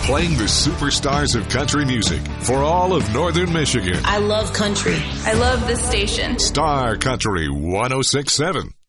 playing the superstars of country music for all of Northern Michigan. I love country. I love this station. Star Country 106.7.